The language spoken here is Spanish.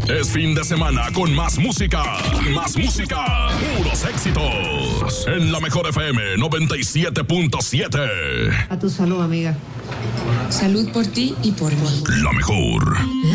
Es fin de semana con más música. Más música. Puros éxitos. En la Mejor FM 97.7. A tu salud, amiga. Salud por ti y por mí. La Mejor.